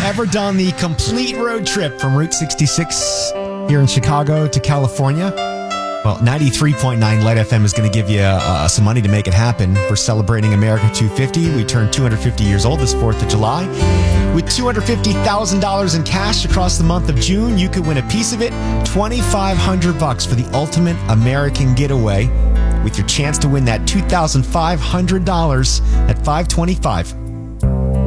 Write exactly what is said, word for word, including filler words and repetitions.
ever done the complete road trip from Route sixty-six here in Chicago to California? Well, ninety-three point nine Light F M is going to give you uh, some money to make it happen. We're celebrating America two fifty. We turned two hundred fifty years old this fourth of July. With two hundred fifty thousand dollars in cash across the month of June, you could win a piece of it, twenty-five hundred bucks for the ultimate American getaway, with your chance to win that two thousand five hundred dollars at five twenty-five.